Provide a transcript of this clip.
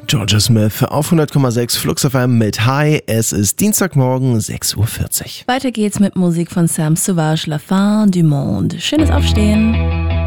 Georgia Smith auf 100,6 Flux FM mit Hi. Es ist Dienstagmorgen, 6:40 Uhr. Weiter geht's mit Musik von Sam Sauvage, La Fin du Monde. Schönes Aufstehen.